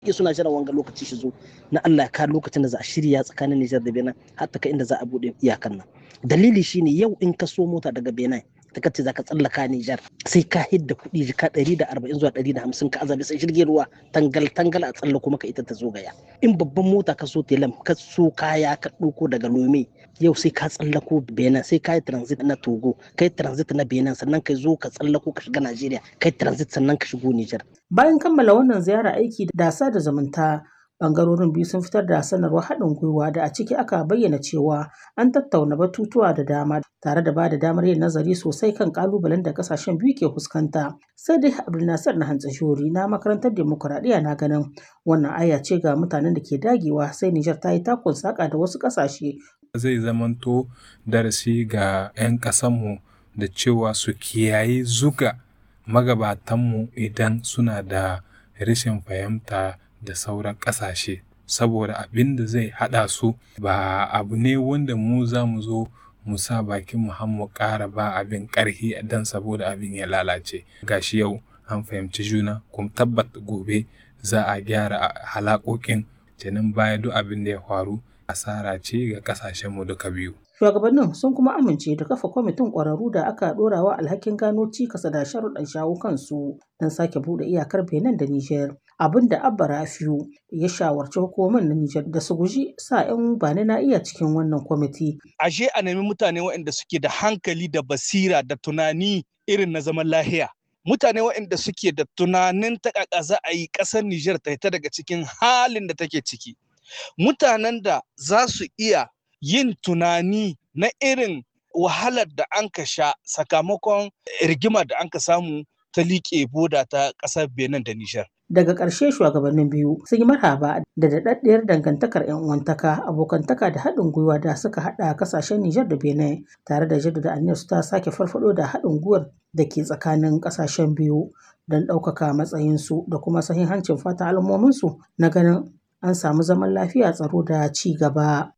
suna jiran wanga lokaci shi zo na Allah ka lokacin da za a shirya tsakanin Nijar da Benin har ta kai inda za a bude iyakan nan. Dalili shine yau in ka so mota daga Benin ta kace za ka tsallaka Nijar sai ka hidda kuɗi jika 140 zuwa 150 ka azabi sai jirgin ruwa tangal a tsallako maka ita ta zo gaya. In babban mota ka so telam ka so kaya ka ɗauko daga Lome yau sai ka tsallako Benin sai ka yi transit na Togo kai transit na Benin sannan ka zo ka tsallako ka shiga Najeriya kai transit sannan ka shigo Nijar. Bayan kammala wannan ziyara aiki da sada zumunta, bangarorin biyu sun fitar da sanarwar haɗin gwiwa da a ciki aka bayyana cewa an tattauna batutuwa da dama tare da ba da damar yin nazari sosai kan kalubalen da kasashen biyu ke fuskanta. Sai dai Abdulnasir na Hantsashori na makarantar demokuraɗiyya na ganin wannan aya ce ga mutanen da ke dagewa sai Nijar ta yi takun saƙa da wasu ƙasashe. Zai zamanto darasi ga 'yan ƙasanmu da cewa su kiyayi zuga magabatanmu idan suna da rashin fahimta da sauran ƙasashe, saboda abin da zai haɗa su ba abu ne wanda mu za mu zo mu sa bakin mu ƙara ba abin ƙarfi dan saboda abin ya lalace. Gashi yau an fahimci juna kuma tabbat gobe za a gyara halakokin kenan baya duk abin da ya faru asara ce ga ƙasashenmu duka biyu. Shugabannin sun kuma amince da kafa kwamitin ƙwararru da aka ɗorawa alhakin gano cikas da sharuɗan shawo kansu don sake buɗe iyakar Benin da Nijar. Abin da Abba Rafiu ya shawarci hukumomin na Nijar da su guji sa 'yan bani na iya cikin wannan kwamiti. Ashe a nemi mutane waɗanda suke da hankali da basira da tunani irin na zaman lahiya. Mutane waɗanda suke da tunanin taƙaƙa za a yi ƙasar Nijar ta fita daga cikin halin da take ciki. Mutanen da za su iya yin tunani na irin wahalar da an ka sha sakamakon rigimar da an ka samu ta liƙe boda ta ƙasar Benin da Nijar. Daga ƙarshe shugabannin biyu sun yi marhaba da daɗaɗɗiyar dangantakar 'yan uwantaka, abokantaka da haɗin gwiwa da suka haɗa ƙasashen Nijar da Benin tare da jaddada aniyar su ta sake farfaɗo da haɗin gwiwar da ke tsakanin ƙasashen biyu don ɗaukaka matsayinsu da kuma sahihancin fatan al'ummominsu na ganin an samu zaman lafiya, tsaro da ci gaba.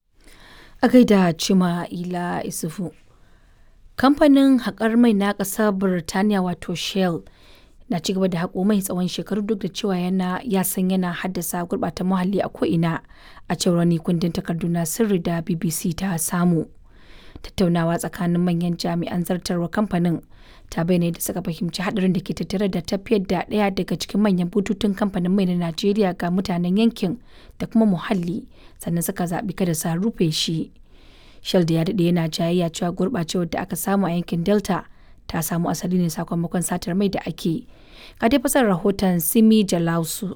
A gaida Cima'ila Isufu. Kamfanin haƙar mai na ƙasar Birtaniya wato Shell na ci gaba da haƙo mai tsawon shekaru duk da cewa ya san yana haddasa gurɓata muhalli a ko'ina a cewar wani kundin takardu na sirri da BBC ta samu. Tattaunawa tsakanin manyan jami'an zartarwa kamfanin ta bayyana da suka fahimci haɗarin da ke tattare da tafiyar da ɗaya daga cikin manyan bututun kamfanin mai na Najeriya ga mutanen yankin da kuma muhalli sannan suka zaɓi kada su rufe shi. Shell da ya daɗe yana jayayya cewa gurɓacewar da aka samu a yankin Delta ta samu asali ne sakamakon satar mai da ake. Ga dai fasar rahoton Simi Jalausu.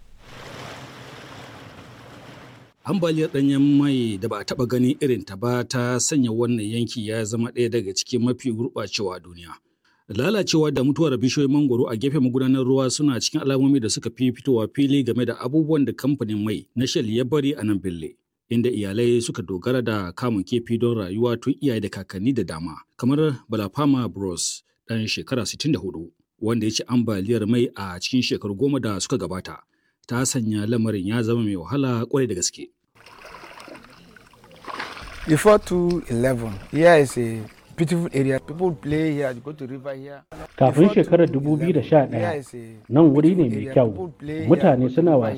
Ambaliyar ɗanyen mai da ba a taɓa ganin irin ta ba ta sanya wannan yanki ya zama ɗaya daga cikin mafi gurɓacewa a duniya. Lalacewa da mutuwar bishiyoyin mangoro a gefen magudanar ruwa suna cikin alamomi da suka fi fitowa fili game da abubuwan da kamfanin mai na Shell ya bari a nan Bille, inda iyalai suka dogara da kamun kifi don rayuwa tun iyaye da kakanni da dama, kamar Balafama Bros ɗan shekara 64 wanda ya ci ambaliyar mai a cikin shekaru 10 da suka gabata. Ta sanya lamarin ya zama mai wahala kwarai da gaske. Before 2011, here is a beautiful area. People play here, go to river here. Kafin shekarar 2011, nan wuri ne mai kyau. Mutane suna wasa